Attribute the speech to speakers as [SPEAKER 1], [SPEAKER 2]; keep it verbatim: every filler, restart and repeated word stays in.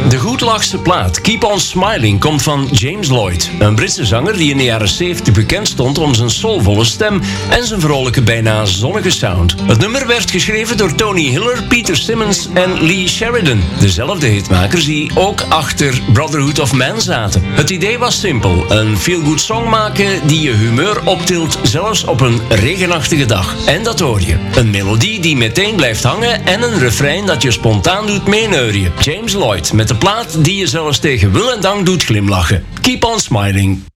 [SPEAKER 1] De goedlachse plaat Keep On Smiling komt van James Lloyd, een Britse zanger die in de jaren zeventig bekend stond om zijn soulvolle stem en zijn vrolijke, bijna zonnige sound. Het nummer werd geschreven door Tony Hiller, Peter Simmons en Lee Sheridan, dezelfde hitmakers die ook achter Brotherhood of Man zaten. Het idee was simpel, een feel-good song maken die je humeur optilt, zelfs op een regenachtige dag. En dat hoor je. Een melodie die meteen blijft hangen en een refrein dat je spontaan doet meeneurien. James Lloyd met de plaat die je zelfs tegen wil en dank doet glimlachen. Keep on Smiling.